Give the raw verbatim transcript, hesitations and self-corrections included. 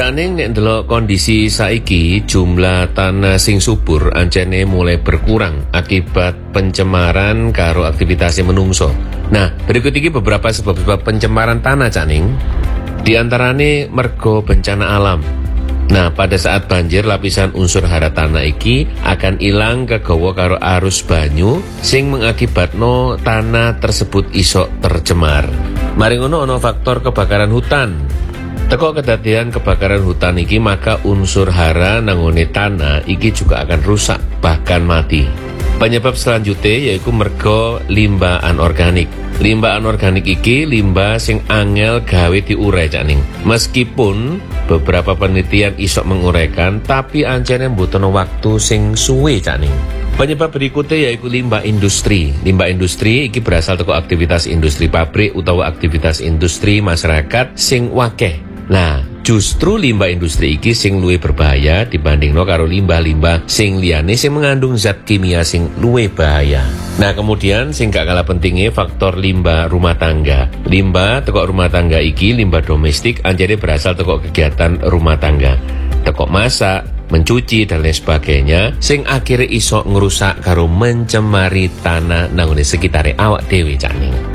Cak Ning nek ndelok kondisi saiki jumlah tanah sing subur ancene mulai berkurang akibat pencemaran karo aktivitas menungso. Nah, berikut ini beberapa sebab-sebab pencemaran tanah Cak Ning. Di antarane mergo bencana alam. Nah, pada saat banjir lapisan unsur hara tanah iki akan ilang kegawa karo arus banyu sing mengakibatno tanah tersebut isok tercemar. Mari ngono ono faktor kebakaran hutan. Teko kedadian kebakaran hutan iki maka unsur hara nangone tanah iki juga akan rusak bahkan mati. Penyebab selanjutnya yaitu mergo limbah anorganik. Limbah anorganik iki limbah sing angel gawe diurai Cak Ning. Meskipun beberapa penelitian isok menguraikan, tapi ancene mbutuhno waktu sing suwe Cak Ning. Penyebab berikutnya yaitu limbah industri. Limbah industri iki berasal dari aktivitas industri pabrik utawa aktivitas industri masyarakat sing wakeh. Nah, justru limbah industri iki sing luwih berbahaya dibandingno karo limbah-limbah sing liyane sing mengandung zat kimia sing luwih bahaya. Nah, kemudian sing gak kalah pentingnya faktor limbah rumah tangga. Limbah teko rumah tangga iki, limbah domestik anjane berasal teko kegiatan rumah tangga. Teko masak, mencuci dan lain sebagainya sing akhirnya iso ngerusak karo mencemari tanah nangone sekitare awak dhewe Cak Ning.